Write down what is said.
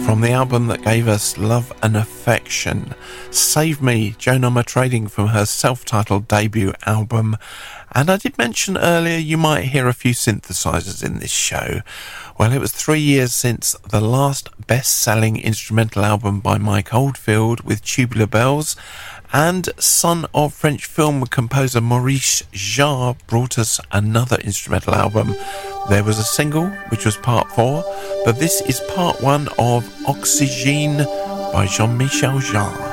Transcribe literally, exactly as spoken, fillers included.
from the album that gave us Love and Affection. Save Me, Joan Armatrading from her self-titled debut album. And I did mention earlier you might hear a few synthesizers in this show. Well, it was three years since the last best-selling instrumental album by Mike Oldfield with Tubular Bells, and son of French film composer Maurice Jarre brought us another instrumental album. There was a single, which was part four, but this is part one of Oxygène by Jean-Michel Jarre.